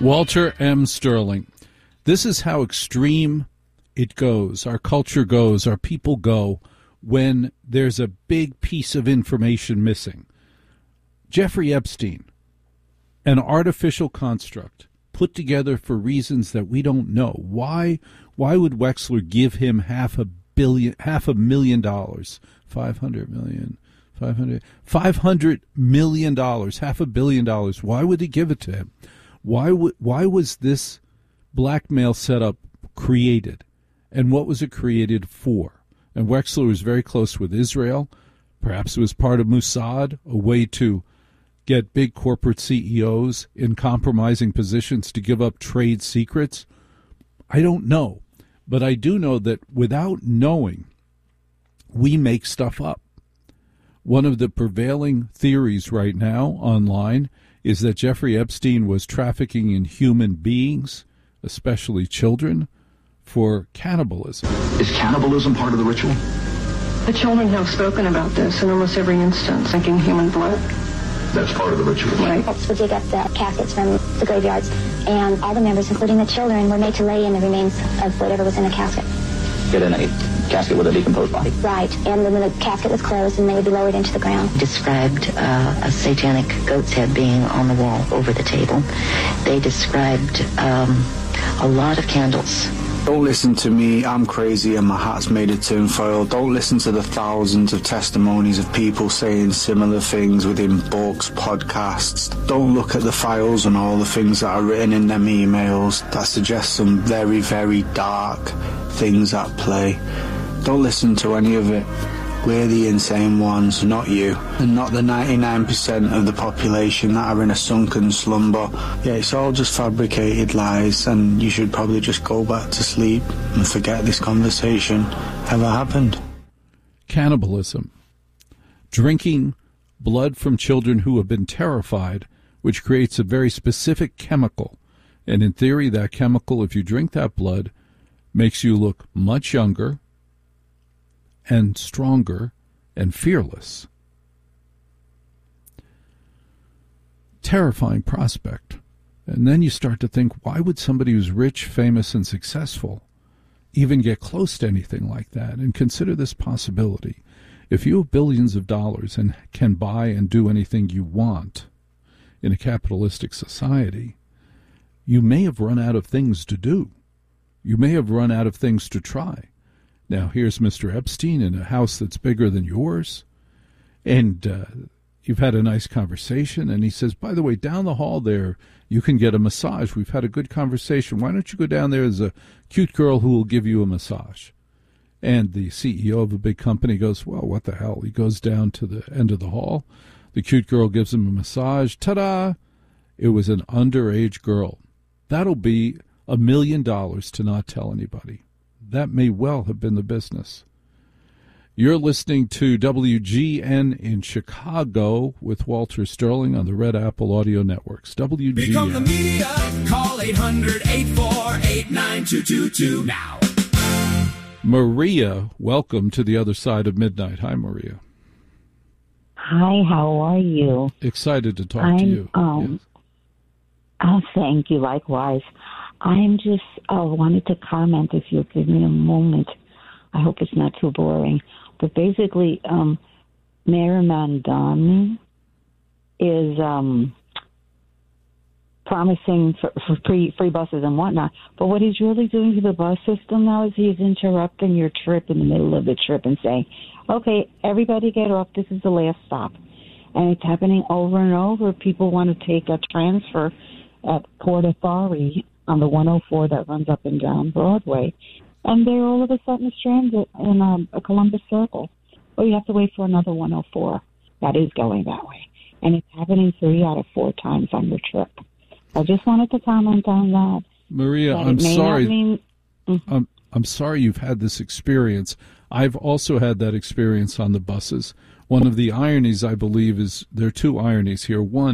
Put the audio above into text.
Walter M. Sterling. This is how extreme it goes, our culture goes, our people go when there's a big piece of information missing. Jeffrey Epstein, an artificial construct put together for reasons that we don't know. Why would Wexler give him $500 million, $500 million, $500 million? Why would he give it to him? Why was this blackmail setup created? And what was it created for? And Wexler was very close with Israel. Perhaps it was part of Mossad, a way to get big corporate CEOs in compromising positions to give up trade secrets. I don't know. But I do know that without knowing, we make stuff up. One of the prevailing theories right now online is that Jeffrey Epstein was trafficking in human beings, especially children, for cannibalism. Is cannibalism part of the ritual? The children have spoken about this in almost every instance, drinking human blood. That's part of the ritual. Right. Would dig up the caskets from the graveyards, and all the members, including the children, were made to lay in the remains of whatever was in the casket. Get in a casket with a decomposed body. Right, and then the casket was closed and they would be lowered into the ground. Described a satanic goat's head being on the wall over the table. They described a lot of candles. Don't listen to me, I'm crazy and my hat's made of tinfoil. Don't listen to the thousands of testimonies of people saying similar things within books, podcasts. Don't look at the files and all the things that are written in them emails that suggest some very, very dark things at play. Don't listen to any of it. We're the insane ones, not you, and not the 99% of the population that are in a sunken slumber. Yeah, it's all just fabricated lies, and you should probably just go back to sleep and forget this conversation ever happened. Cannibalism. Drinking blood from children who have been terrified, which creates a very specific chemical. And in theory, that chemical, if you drink that blood, makes you look much younger and stronger and fearless. Terrifying prospect. And then you start to think, why would somebody who's rich, famous, and successful even get close to anything like that? And consider this possibility. If you have billions of dollars and can buy and do anything you want in a capitalistic society, you may have run out of things to do. You may have run out of things to try. Now, here's Mr. Epstein in a house that's bigger than yours, and you've had a nice conversation, and he says, by the way, down the hall there, you can get a massage. We've had a good conversation. Why don't you go down there? There's a cute girl who will give you a massage. And the CEO of a big company goes, well, what the hell? He goes down to the end of the hall. The cute girl gives him a massage. Ta-da! It was an underage girl. That'll be $1 million to not tell anybody. That may well have been the business. You're listening to WGN in Chicago with Walter Sterling on the Red Apple Audio Networks. WGN. Become the media. Call 800-848-9222 now. Maria, welcome to the other side of midnight. Hi, Maria. Hi, how are you? Excited to talk to you. Yes. Oh, thank you. Likewise. I'm just wanted to comment if you'll give me a moment. I hope it's not too boring. But basically, Mayor Mamdani is promising for free buses and whatnot. But what he's really doing to the bus system now is he's interrupting your trip in the middle of the trip and saying, okay, everybody get off. This is the last stop. And it's happening over and over. People want to take a transfer at Port Authority on the 104 that runs up and down Broadway. And they're all of a sudden stranded in a Columbus Circle. Or you have to wait for another 104 that is going that way. And it's happening 3 out of 4 times on your trip. I just wanted to comment on that. Maria, I'm sorry. I'm sorry you've had this experience. I've also had that experience on the buses. One of the ironies, I believe, is there are 2 ironies here. One,